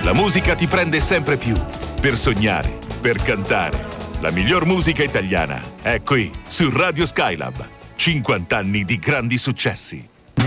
La musica ti prende sempre più. Per sognare, per cantare. La miglior musica italiana è qui su Radio Skylab. 50 anni di grandi successi.